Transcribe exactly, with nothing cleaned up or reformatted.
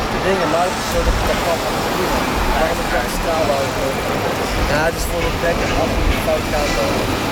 de dingen luisteren zodat ik dat kan doen. Waarom ik dat straal wou. Ja, het is voor het denken af hoe het fout gaat.